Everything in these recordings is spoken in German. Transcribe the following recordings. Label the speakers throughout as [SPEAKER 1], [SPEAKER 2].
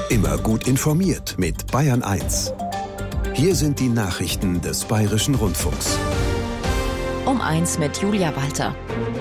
[SPEAKER 1] Immer gut informiert mit Bayern 1. Hier sind die Nachrichten des Bayerischen Rundfunks.
[SPEAKER 2] Um 1 mit Julia Walter.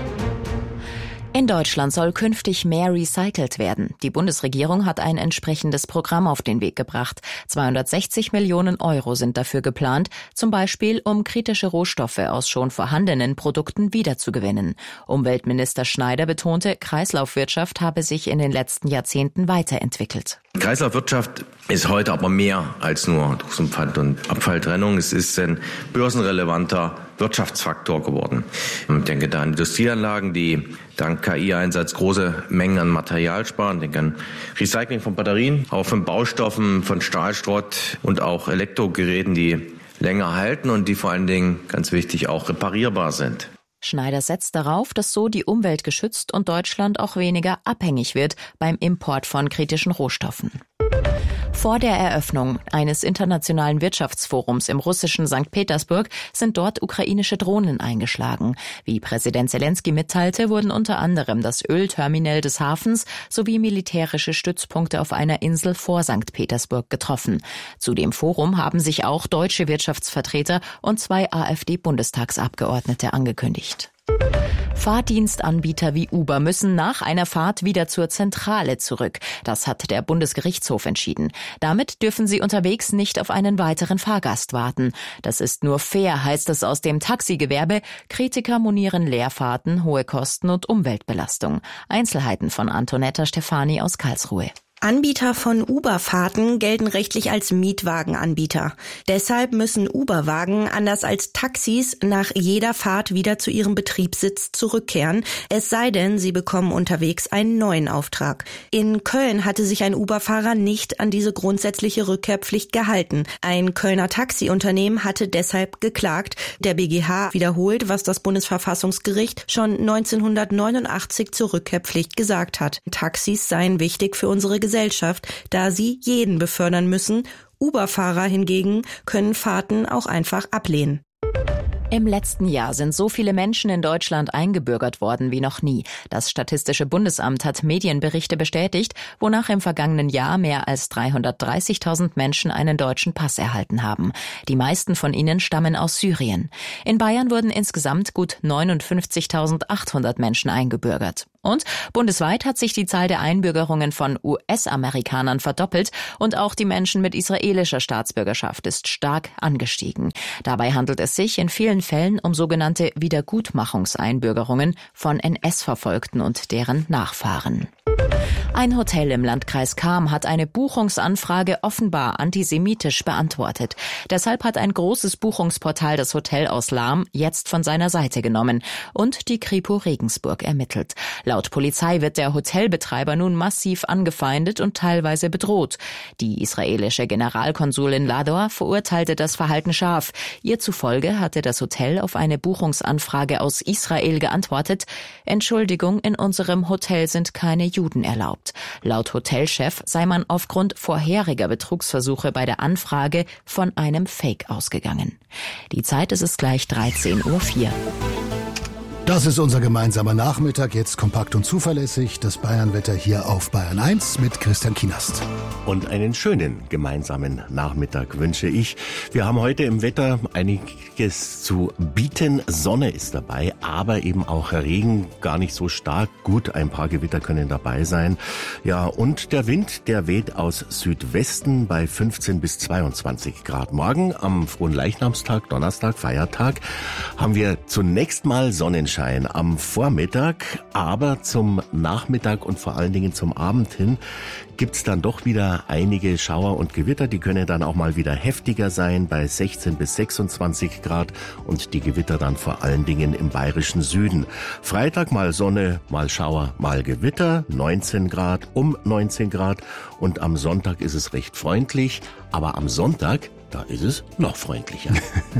[SPEAKER 2] In Deutschland soll künftig mehr recycelt werden. Die Bundesregierung hat ein entsprechendes Programm auf den Weg gebracht. 260 Millionen Euro sind dafür geplant, zum Beispiel um kritische Rohstoffe aus schon vorhandenen Produkten wiederzugewinnen. Umweltminister Schneider betonte, Kreislaufwirtschaft habe sich in den letzten Jahrzehnten weiterentwickelt.
[SPEAKER 3] Kreislaufwirtschaft ist heute aber mehr als nur Drucksumpfand und Abfalltrennung. Es ist ein börsenrelevanter Wirtschaftsfaktor geworden. Ich denke da an Industrieanlagen, die dank KI-Einsatz große Mengen an Material sparen. Ich denke an Recycling von Batterien, auch von Baustoffen, von Stahlschrott und auch Elektrogeräten, die länger halten und die vor allen Dingen, ganz wichtig, auch reparierbar sind.
[SPEAKER 2] Schneider setzt darauf, dass so die Umwelt geschützt und Deutschland auch weniger abhängig wird beim Import von kritischen Rohstoffen. Vor der Eröffnung eines internationalen Wirtschaftsforums im russischen St. Petersburg sind dort ukrainische Drohnen eingeschlagen. Wie Präsident Zelensky mitteilte, wurden unter anderem das Ölterminal des Hafens sowie militärische Stützpunkte auf einer Insel vor St. Petersburg getroffen. Zu dem Forum haben sich auch deutsche Wirtschaftsvertreter und 2 AfD-Bundestagsabgeordnete angekündigt. Fahrdienstanbieter wie Uber müssen nach einer Fahrt wieder zur Zentrale zurück. Das hat der Bundesgerichtshof entschieden. Damit dürfen sie unterwegs nicht auf einen weiteren Fahrgast warten. Das ist nur fair, heißt es aus dem Taxigewerbe. Kritiker monieren Leerfahrten, hohe Kosten und Umweltbelastung. Einzelheiten von Antonetta Stefani aus Karlsruhe.
[SPEAKER 4] Anbieter von Uber-Fahrten gelten rechtlich als Mietwagenanbieter. Deshalb müssen Uber-Wagen anders als Taxis nach jeder Fahrt wieder zu ihrem Betriebssitz zurückkehren, es sei denn, sie bekommen unterwegs einen neuen Auftrag. In Köln hatte sich ein Uber-Fahrer nicht an diese grundsätzliche Rückkehrpflicht gehalten. Ein Kölner Taxiunternehmen hatte deshalb geklagt. Der BGH wiederholt, was das Bundesverfassungsgericht schon 1989 zur Rückkehrpflicht gesagt hat. Taxis seien wichtig für unsere Gesellschaft, da sie jeden befördern müssen. Uber-Fahrer hingegen können Fahrten auch einfach ablehnen.
[SPEAKER 2] Im letzten Jahr sind so viele Menschen in Deutschland eingebürgert worden wie noch nie. Das Statistische Bundesamt hat Medienberichte bestätigt, wonach im vergangenen Jahr mehr als 330.000 Menschen einen deutschen Pass erhalten haben. Die meisten von ihnen stammen aus Syrien. In Bayern wurden insgesamt gut 59.800 Menschen eingebürgert. Und bundesweit hat sich die Zahl der Einbürgerungen von US-Amerikanern verdoppelt und auch die Menschen mit israelischer Staatsbürgerschaft ist stark angestiegen. Dabei handelt es sich in vielen Fällen um sogenannte Wiedergutmachungseinbürgerungen von NS-Verfolgten und deren Nachfahren. Ein Hotel im Landkreis Cham hat eine Buchungsanfrage offenbar antisemitisch beantwortet. Deshalb hat ein großes Buchungsportal das Hotel aus Lahm jetzt von seiner Seite genommen und die Kripo Regensburg ermittelt. Laut Polizei wird der Hotelbetreiber nun massiv angefeindet und teilweise bedroht. Die israelische Generalkonsulin Lador verurteilte das Verhalten scharf. Ihr zufolge hatte das Hotel auf eine Buchungsanfrage aus Israel geantwortet: Entschuldigung, in unserem Hotel sind keine Juden erlaubt. Laut Hotelchef sei man aufgrund vorheriger Betrugsversuche bei der Anfrage von einem Fake ausgegangen. Die Zeit ist es gleich 13:04 Uhr.
[SPEAKER 5] Das ist unser gemeinsamer Nachmittag, jetzt kompakt und zuverlässig. Das Bayernwetter hier auf Bayern 1 mit Christian Kienast.
[SPEAKER 6] Und einen schönen gemeinsamen Nachmittag wünsche ich. Wir haben heute im Wetter einiges zu bieten. Sonne ist dabei, aber eben auch Regen, gar nicht so stark. Gut, ein paar Gewitter können dabei sein. Ja, und der Wind, der weht aus Südwesten bei 15 bis 22 Grad. Morgen am Fronleichnamstag, Donnerstag, Feiertag, haben wir zunächst mal Sonnenschein am Vormittag, aber zum Nachmittag und vor allen Dingen zum Abend hin gibt's dann doch wieder einige Schauer und Gewitter. Die können dann auch mal wieder heftiger sein bei 16 bis 26 Grad und die Gewitter dann vor allen Dingen im bayerischen Süden. Freitag mal Sonne, mal Schauer, mal Gewitter, 19 Grad, um 19 Grad und am Sonntag ist es recht freundlich, aber am Sonntag, da ist es noch freundlicher.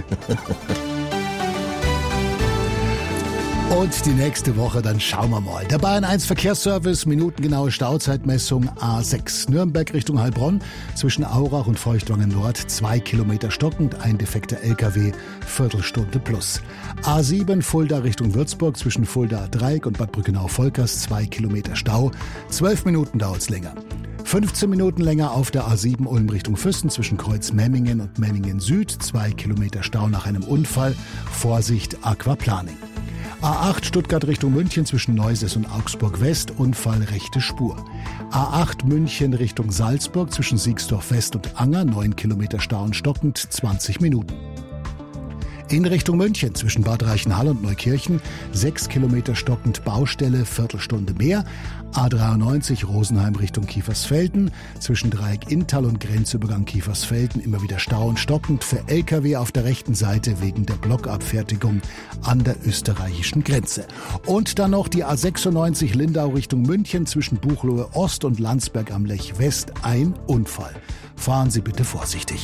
[SPEAKER 5] Und die nächste Woche, dann schauen wir mal. Der Bayern 1 Verkehrsservice, minutengenaue Stauzeitmessung A6 Nürnberg Richtung Heilbronn, zwischen Aurach und Feuchtwangen Nord 2 Kilometer stockend, ein defekter LKW, Viertelstunde plus. A7 Fulda Richtung Würzburg, zwischen Fulda Dreieck und Bad Brückenau-Volkers 2 Kilometer Stau, 12 Minuten dauert's länger. 15 Minuten länger auf der A7 Ulm Richtung Füssen zwischen Kreuz-Memmingen und Memmingen Süd. 2 Kilometer Stau nach einem Unfall. Vorsicht, Aquaplaning. A8 Stuttgart Richtung München zwischen Neuses und Augsburg West. Unfall rechte Spur. A8 München Richtung Salzburg zwischen Siegsdorf West und Anger. 9 Kilometer Stau und stockend, 20 Minuten. In Richtung München zwischen Bad Reichenhall und Neukirchen 6 Kilometer stockend Baustelle, Viertelstunde mehr. A93 Rosenheim Richtung Kiefersfelden zwischen Dreieck Inntal und Grenzübergang Kiefersfelden immer wieder Stau und stockend für Lkw auf der rechten Seite wegen der Blockabfertigung an der österreichischen Grenze. Und dann noch die A96 Lindau Richtung München zwischen Buchloe Ost und Landsberg am Lech West. Ein Unfall. Fahren Sie bitte vorsichtig.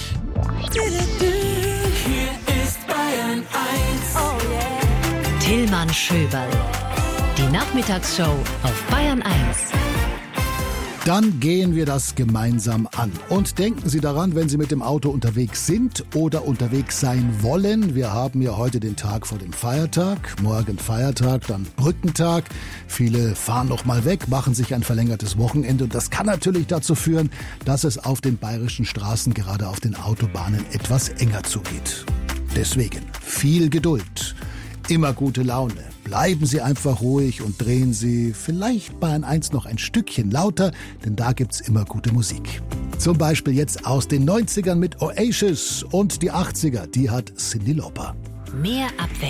[SPEAKER 7] Tillmann Schöberl. Die Nachmittagsshow auf Bayern 1.
[SPEAKER 5] Dann gehen wir das gemeinsam an. Und denken Sie daran, wenn Sie mit dem Auto unterwegs sind oder unterwegs sein wollen. Wir haben ja heute den Tag vor dem Feiertag. Morgen Feiertag, dann Brückentag. Viele fahren noch mal weg, machen sich ein verlängertes Wochenende. Und das kann natürlich dazu führen, dass es auf den bayerischen Straßen, gerade auf den Autobahnen, etwas enger zugeht. Deswegen viel Geduld, immer gute Laune. Bleiben Sie einfach ruhig und drehen Sie vielleicht Bayern 1 noch ein Stückchen lauter, denn da gibt's immer gute Musik. Zum Beispiel jetzt aus den 90ern mit Oasis und die 80er, die hat Cyndi Lauper.
[SPEAKER 7] Mehr Abwechslung.